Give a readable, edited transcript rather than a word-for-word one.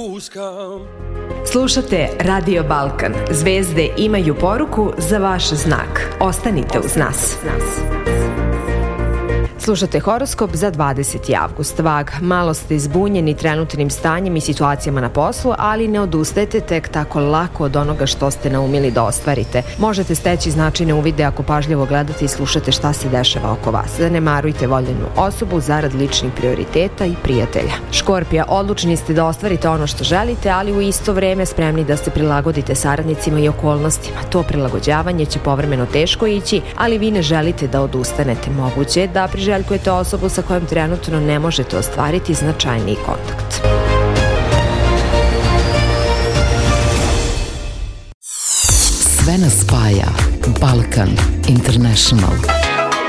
buscan. Slušate Radio Balkan. Zvezde imaju poruku za vaš znak. Ostanite uz nas. Slušate horoskop za 20. avgust. Vag, malo ste zbunjeni trenutnim stanjem i situacijama na poslu, ali ne odustajete tek tako lako od onoga što ste naumili da ostvarite. Možete steći značajne uvide ako pažljivo gledate i slušate šta se dešava oko vas. Zanemarujte voljenu osobu zarad ličnih prioriteta i prijatelja. Škorpija, odlučni ste da ostvarite ono što želite, ali u isto vreme spremni da se prilagodite saradnicima i okolnostima. To prilagođavanje će povremeno teško ići, ali vi ne želite da odustanete. Moguće je da priželjkujete osobu sa kojom trenutno ne možete ostvariti značajniji kontakt. Sve nas spaja. Balkan International.